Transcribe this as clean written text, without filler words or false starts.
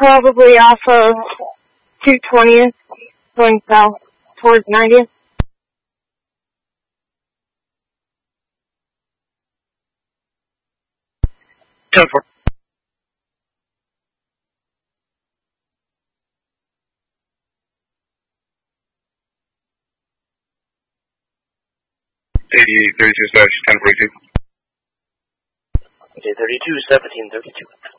Probably off of 220th, going south towards 90th. Ten four. 32/1042. Okay, 32, 17, 32.